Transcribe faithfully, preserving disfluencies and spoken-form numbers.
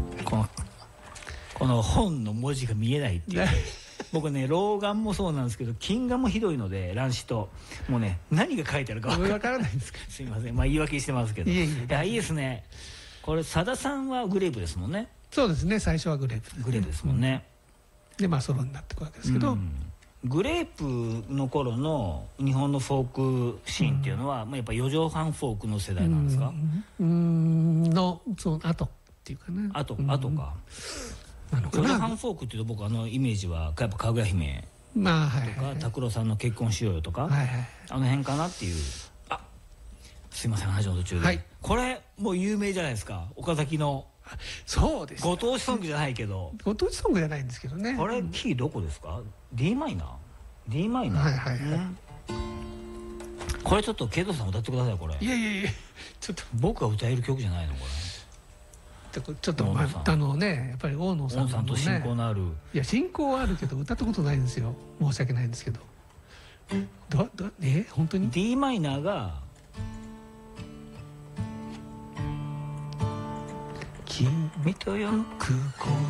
このこの本の文字が見えないっていう僕ね老眼もそうなんですけど近眼もひどいので乱視ともうね何が書いてあるか分からないんですか。 すいませんまあ言い訳してますけどいやいいですね。これ佐田さんはグレープですもんね。 そうですね、最初はグレープグレープですもんね。 でまあソロになっていくわけですけど、 グレープの頃の日本のフォークシーンっていうのは、まあやっぱ四畳半フォークの世代なんですか？ うんのその後っていうかな。 後後か。四畳半フォークっていうと僕あのイメージはやっぱかぐや姫とか拓郎さんの結婚しようよとかあの辺かなっていう。あ、すいません話の途中で。これもう有名じゃないですか、岡崎の。 そうです。 ご当地ソングじゃないけど。 ご当地ソングじゃないんですけどね。 これキーどこですか？ D マイナー D マイナー。はいはいはい。これちょっとケイトさん歌ってくださいこれ。 いやいやいやちょっと僕が歌える曲じゃないのこれ。 ちょっとあのねやっぱり大野さんさんと親交のある。 いや親交はあるけど歌ったことないんですよ。申し訳ないんですけど。どどえ本当に D マイナーが君とよくこ